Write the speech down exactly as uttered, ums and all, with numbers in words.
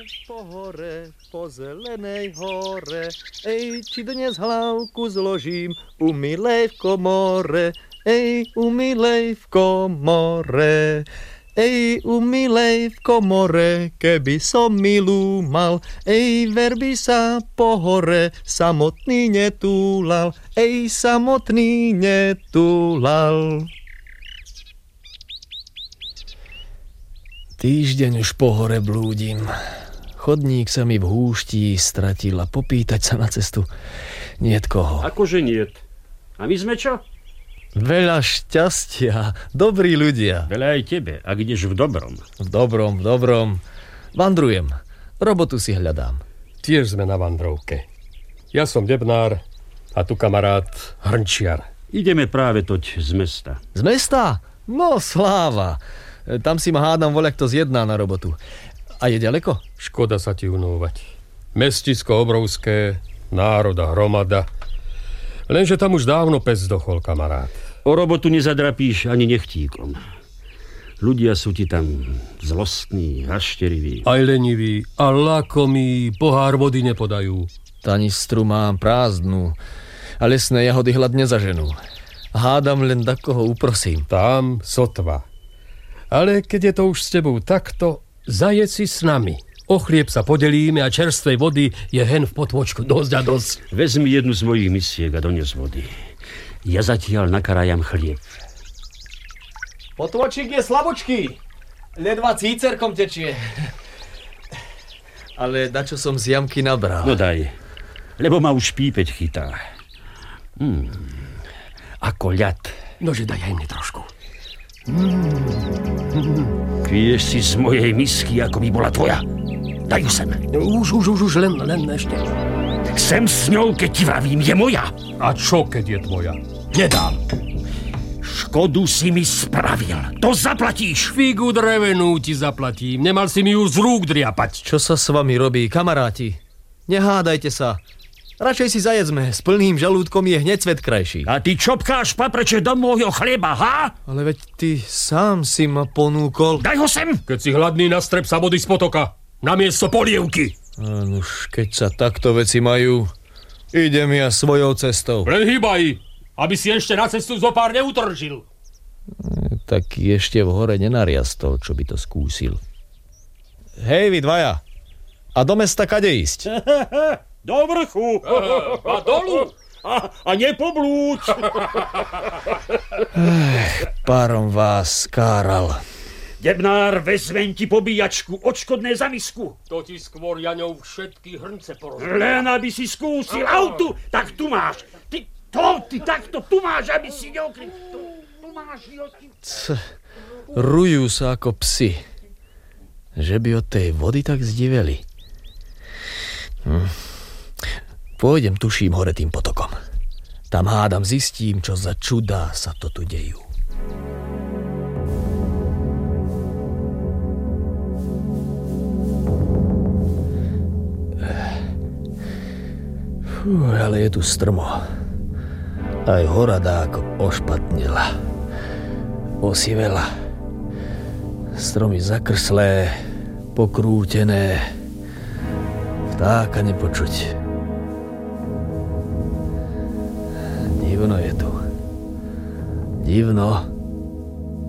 po hore, po zelenej hore. Ej, či dnes hlavku zložím u milej v komore. Ej, u milej v komore. Ej, u milej v komore, keby som milú mal. Ej, verby sa po hore, samotný netúlal. Ej, samotný netúlal. Týždeň už po hore blúdim. Chodník sa mi v húšti stratil a popýtať sa na cestu niet koho. Akože niet? A my sme čo? Veľa šťastia, dobrí ľudia. Veľa aj tebe, ak ideš v dobrom. V dobrom, v dobrom. Vandrujem, robotu si hľadám. Tiež sme na vandrovke. Ja som debnár a tu kamarát hrnčiar. Ideme práve toť z mesta. Z mesta? No sláva. Tam si ma hádam voľak to zjedná na robotu. A je ďaleko? Škoda sa ti unúvať. Mestisko obrovské, národa hromada. Lenže tam už dávno pes zdochol, kamarát. O robotu nezadrapíš ani nechtíkom. Ľudia sú ti tam zlostní, hašteriví. Aj leniví, a lakomí, pohár vody nepodajú. Tanistru mám prázdnu a lesné jahody hladne zaženú. Hádam len takoho uprosím. Tam sotva. Ale keď je to už s tebou takto, zajed si s nami. O chlieb sa podelíme a čerstvej vody je hen v potvočku dosť a dosť. Vezmi jednu z mojich misiek a dones vody. Ja zatiaľ nakarajam chlieb. Potvočík je slabočký. Ledva cícerkom tečie. Ale dačo som z jamky nabral. No daj, lebo ma už pípeť chytá. Hmm, ako ľad. Nože daj aj mne trošku. Piješ si z mojej misky, ako by bola tvoja. Daj ju sem. Už, už, už, už, len, len ešte. Sem s ňou, keď ti vravím, je moja. A čo, keď je tvoja? Nedám. Škodu si mi spravil. To zaplatíš. Figu drevenú ti zaplatím. Nemal si mi ju z rúk driapať. Čo sa s vami robí, kamaráti? Nehádajte sa. Radšej si zajedzme. S plným žalúdkom je hneď svet krajší. A ty čopkáš papreče do môjho chleba, ha? Ale veď ty sám si ma ponúkol. Daj ho sem. Keď si hladný, nastrep sa vody z potoka. Namiesto polievky. Nuž, keď sa takto veci majú, idem ja svojou cestou. Len hýbaj, aby si ešte na cestu zopár neutržil. E, tak ešte v hore nenariastol, čo by to skúsil. Hej, vy dvaja. A do mesta kade ísť? Do vrchu. A dolu. A, a nepoblúď. Párom vás skáral. Debnár, vezmem ti pobíjačku, odškodné za misku. To ti skôr Jaňov všetky hrnce porozumie. Len aby si skúsil autu, tak tu máš. Ty, to, ty takto, tu máš, aby si neokryl. Tu, tu máš, ty... Rujú sa ako psi. Že by od tej vody tak zdiveli. Hm. Pôjdem, tuším, hore tým potokom. Tam hádam zistím, čo za čudá sa to tu dejú. Fú, ale je tu strmo. Aj hora dáko ošpatnila. Osivela. Stromy zakrslé, pokrútené. Vtáka nepočuť. Divno je tu. Divno.